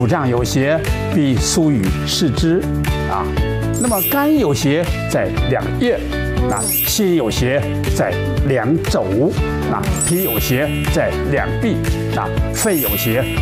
五脏有邪，必疏于四肢啊。那么肝有邪在两腋，心有邪在两肘，脾有邪在两臂，肺有邪